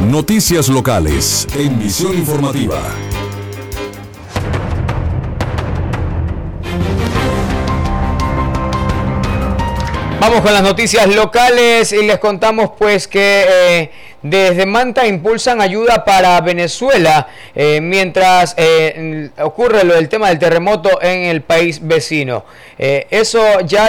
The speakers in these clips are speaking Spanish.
Noticias locales en Visión Informativa. Vamos con las noticias locales y les contamos pues que desde Manta impulsan ayuda para Venezuela mientras ocurre lo del tema del terremoto en el país vecino. Eso ya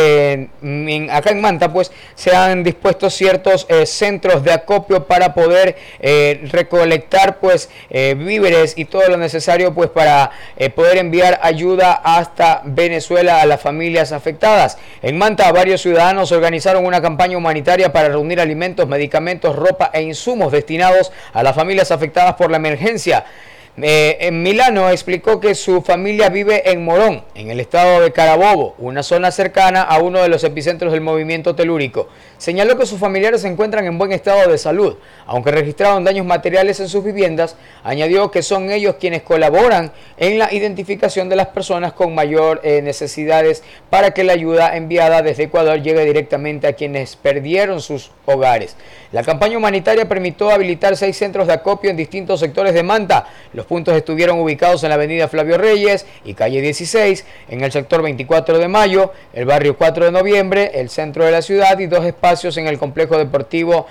acá en Manta pues se han dispuesto ciertos centros de acopio para poder recolectar pues víveres y todo lo necesario pues para poder enviar ayuda hasta Venezuela a las familias afectadas. En Manta varios ciudadanos organizaron una campaña humanitaria para reunir alimentos, medicamentos, ropa e insumos destinados a las familias afectadas por la emergencia. Milano explicó que su familia vive en Morón, en el estado de Carabobo, una zona cercana a uno de los epicentros del movimiento telúrico. Señaló que sus familiares se encuentran en buen estado de salud, aunque registraron daños materiales en sus viviendas. Añadió que son ellos quienes colaboran en la identificación de las personas con mayor necesidades para que la ayuda enviada desde Ecuador llegue directamente a quienes perdieron sus hogares. La campaña humanitaria permitió habilitar 6 centros de acopio en distintos sectores de Manta. Los puntos estuvieron ubicados en la avenida Flavio Reyes y calle 16, en el sector 24 de Mayo, el barrio 4 de Noviembre, el centro de la ciudad y 2 espacios en el complejo deportivo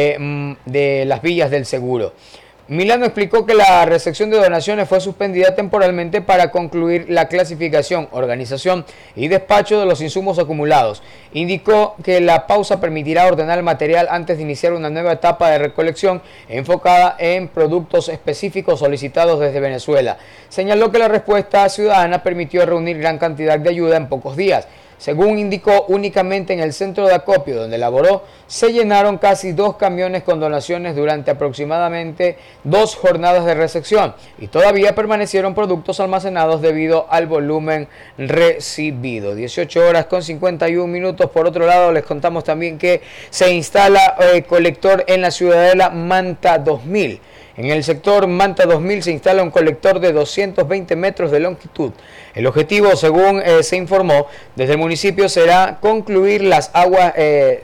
de las Villas del Seguro. Milano explicó que la recepción de donaciones fue suspendida temporalmente para concluir la clasificación, organización y despacho de los insumos acumulados. Indicó que la pausa permitirá ordenar el material antes de iniciar una nueva etapa de recolección enfocada en productos específicos solicitados desde Venezuela. Señaló que la respuesta ciudadana permitió reunir gran cantidad de ayuda en pocos días. Según indicó, únicamente en el centro de acopio donde laboró, se llenaron casi 2 camiones con donaciones durante aproximadamente 2 jornadas de recepción y todavía permanecieron productos almacenados debido al volumen recibido. 18 horas con 51 minutos. Por otro lado, les contamos también que se instala colector en la ciudadela Manta 2000. En el sector Manta 2000 se instala un colector de 220 metros de longitud. El objetivo, según se informó desde el municipio, será conducir las aguas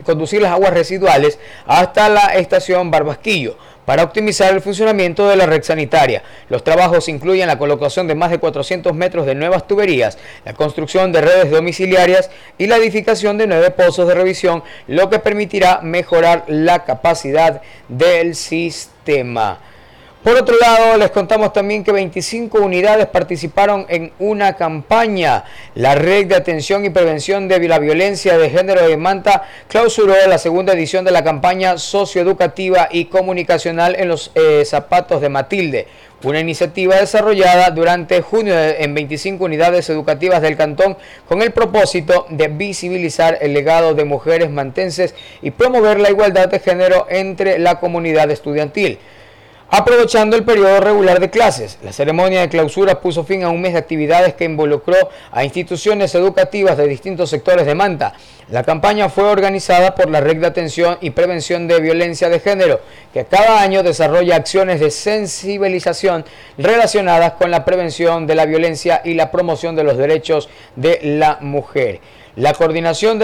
residuales hasta la estación Barbasquillo para optimizar el funcionamiento de la red sanitaria. Los trabajos incluyen la colocación de más de 400 metros de nuevas tuberías, la construcción de redes domiciliarias y la edificación de 9 pozos de revisión, lo que permitirá mejorar la capacidad del sistema. Por otro lado, les contamos también que 25 unidades participaron en una campaña. La Red de Atención y Prevención de la Violencia de Género de Manta clausuró la segunda edición de la campaña socioeducativa y comunicacional en los zapatos de Matilde, una iniciativa desarrollada durante junio en 25 unidades educativas del cantón con el propósito de visibilizar el legado de mujeres mantenses y promover la igualdad de género entre la comunidad estudiantil. Aprovechando el periodo regular de clases, la ceremonia de clausura puso fin a un mes de actividades que involucró a instituciones educativas de distintos sectores de Manta. La campaña fue organizada por la Red de Atención y Prevención de Violencia de Género, que cada año desarrolla acciones de sensibilización relacionadas con la prevención de la violencia y la promoción de los derechos de la mujer. La coordinadora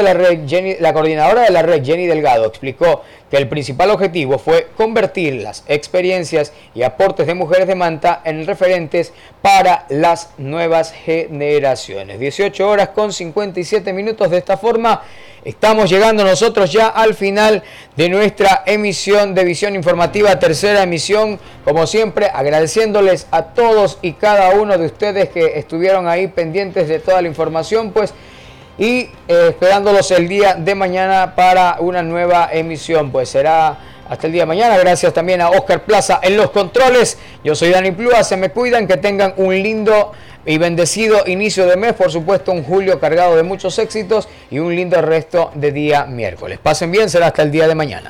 de la red, Jenny Delgado, explicó que el principal objetivo fue convertir las experiencias y aportes de mujeres de Manta en referentes para las nuevas generaciones. 18 horas con 57 minutos. De esta forma estamos llegando nosotros ya al final de nuestra emisión de Visión Informativa, tercera emisión. Como siempre, agradeciéndoles a todos y cada uno de ustedes que estuvieron ahí pendientes de toda la información, y esperándolos el día de mañana para una nueva emisión. Pues será hasta el día de mañana. Gracias también a Oscar Plaza en los controles. Yo soy Dani Plúa. Se me cuidan, que tengan un lindo y bendecido inicio de mes. Por supuesto, un julio cargado de muchos éxitos y un lindo resto de día miércoles. Pasen bien, será hasta el día de mañana.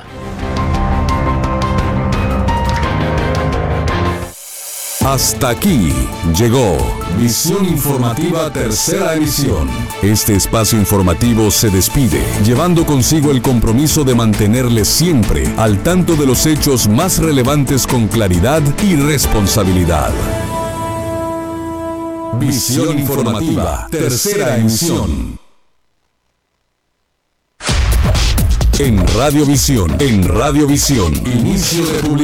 Hasta aquí llegó Visión Informativa, tercera emisión. Este espacio informativo se despide, llevando consigo el compromiso de mantenerles siempre al tanto de los hechos más relevantes con claridad y responsabilidad. Visión Informativa, tercera emisión. En Radiovisión, inicio de publicidad.